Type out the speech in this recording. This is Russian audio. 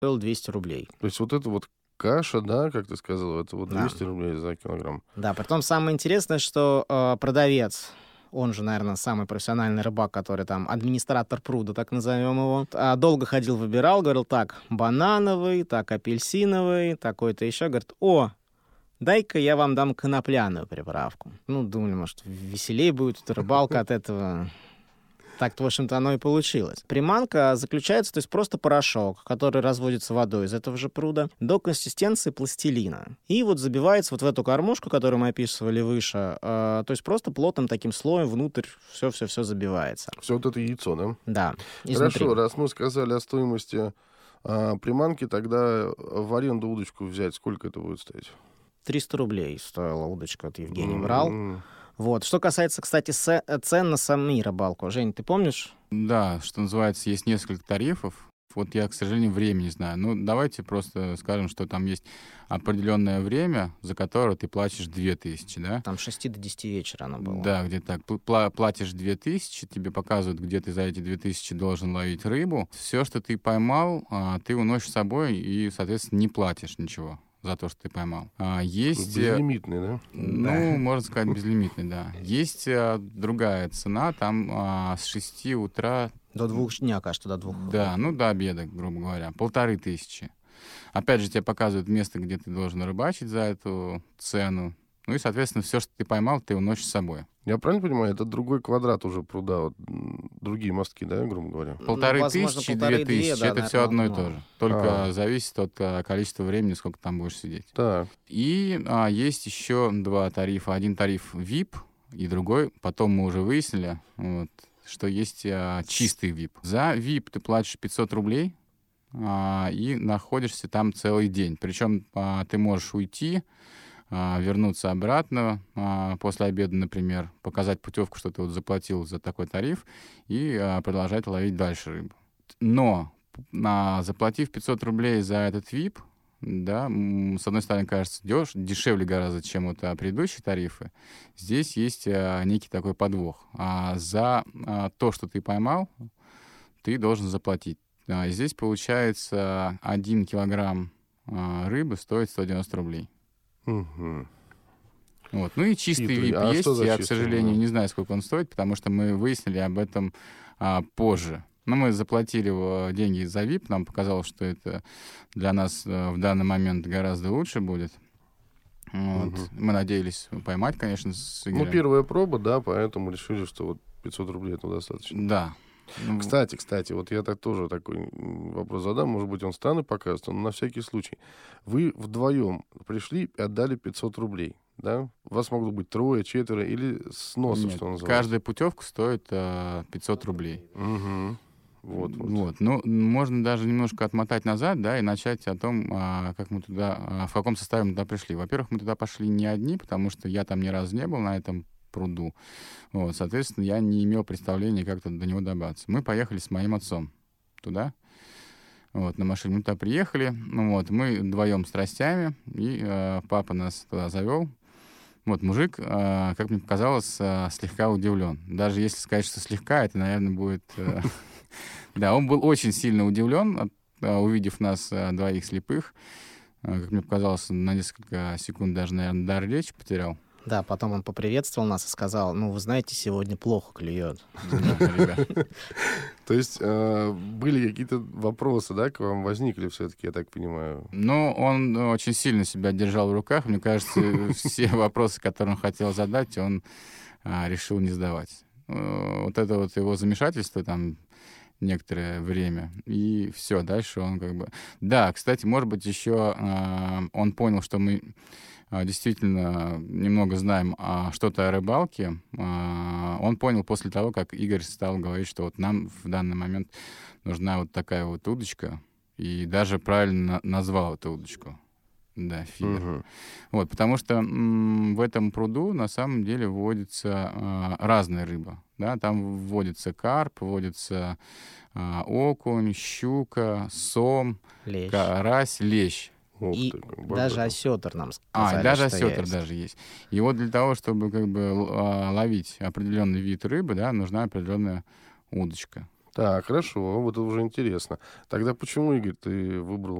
стоил 200 рублей. То есть вот это вот каша, да, как ты сказал, это вот Да. 200 рублей за килограмм. Да, притом самое интересное, что продавец, он же, наверное, самый профессиональный рыбак, который там администратор пруда, так назовем его, долго ходил, выбирал, говорил, так, банановый, так, апельсиновый, такой-то еще. Говорит, дай-ка я вам дам конопляную приправку. Ну, думали, может, веселее будет рыбалка от этого. Так-то, в общем-то, оно и получилось. Приманка заключается, то есть просто порошок, который разводится водой из этого же пруда, до консистенции пластилина. И вот забивается вот в эту кормушку, которую мы описывали выше, то есть просто плотным таким слоем внутрь все забивается. Все вот это яйцо, да? Да, изнутри. Хорошо, раз мы сказали о стоимости приманки, тогда в аренду удочку взять, сколько это будет стоить? 300 рублей стоила удочка, вот Евгений брал. Вот. Что касается, кстати, цен на сами рыбалку. Жень, ты помнишь? Да, что называется, есть несколько тарифов. Вот я, к сожалению, время не знаю. Ну, давайте просто скажем, что там есть определенное время, за которое ты платишь 2000, да? Там с 6 до 10 вечера оно было. Да, где-то так. Платишь 2000, тебе показывают, где ты за эти 2000 должен ловить рыбу. Все, что ты поймал, ты уносишь с собой и, соответственно, не платишь ничего за то, что ты поймал. Есть... Безлимитный, да? Ну, можно сказать, безлимитный, да. Есть другая цена, там с 6 утра... До 2 дня, кажется, до 2. Да, ну до обеда, грубо говоря. 1500. Опять же, тебе показывают место, где ты должен рыбачить за эту цену. Ну и, соответственно, все, что ты поймал, ты уносишь с собой. Я правильно понимаю, это другой квадрат уже пруда, вот, другие мостки, да, грубо говоря? 1500 и 2000, да, это все одно и ну, то же. Только зависит от количества времени, сколько там будешь сидеть. Так. И есть еще два тарифа. Один тариф VIP и другой, потом мы уже выяснили, вот, что есть чистый VIP. За VIP ты платишь 500 рублей и находишься там целый день. Причем ты можешь уйти, вернуться обратно после обеда, например, показать путевку, что ты вот заплатил за такой тариф, и продолжать ловить дальше рыбу. Но заплатив 500 рублей за этот VIP, да, с одной стороны, кажется, дешевле гораздо, чем вот предыдущие тарифы, здесь есть некий такой подвох. За то, что ты поймал, ты должен заплатить. Здесь, получается, 1 килограмм рыбы стоит 190 рублей. Угу. Вот. Ну и чистый VIP есть. Я, к сожалению, не знаю, сколько он стоит, потому что мы выяснили об этом позже. Но мы заплатили деньги за VIP, нам показалось, что это для нас в данный момент гораздо лучше будет. Вот. Мы надеялись поймать, конечно, с Игорем. Ну, первая проба, да, поэтому решили, что вот 500 рублей это достаточно. Да. Кстати, вот я тоже такой вопрос задам, может быть, он станет показываться, но на всякий случай. Вы вдвоем пришли и отдали 500 рублей, да? Вас могло быть 3, 4 или с носа, Нет, что называется? каждая путевка стоит 500 рублей. Угу. Вот. Ну, можно даже немножко отмотать назад, да, и начать о том, как мы туда, в каком составе мы туда пришли. Во-первых, мы туда пошли не одни, потому что я там ни разу не был на этом пруду. Вот, соответственно, я не имел представления, как до него добраться. Мы поехали с моим отцом туда. Вот, на машине мы туда приехали. Ну, вот, мы вдвоем с тростями, и папа нас туда завел. Вот, мужик, как мне показалось, слегка удивлен. Даже если сказать, что слегка, это, наверное, будет... Да, он был очень сильно удивлен, увидев нас двоих слепых. Как мне показалось, на несколько секунд даже, наверное, дар речи потерял. Да, потом он поприветствовал нас и сказал, ну, вы знаете, сегодня плохо клюет. То есть были какие-то вопросы, да, к вам возникли все-таки, я так понимаю? Ну, он очень сильно себя держал в руках. Мне кажется, все вопросы, которые он хотел задать, он решил не задавать. Вот это вот его замешательство там некоторое время, и все, дальше он как бы... Да, кстати, может быть, еще он понял, что мы действительно немного знаем что-то о рыбалке. Он понял после того, как Игорь стал говорить, что вот нам в данный момент нужна вот такая вот удочка, и даже правильно назвал эту удочку. Да, фидер. Вот, потому что в этом пруду на самом деле водится разная рыба. Да? Там водится карп, водится окунь, щука, сом, карась, лещ. И даже осетр нам сказали, и даже что осетр есть. даже есть. И вот для того, чтобы как бы ловить определенный вид рыбы, да, нужна определенная удочка. Так, хорошо, вот это уже интересно. Тогда почему, Игорь, ты выбрал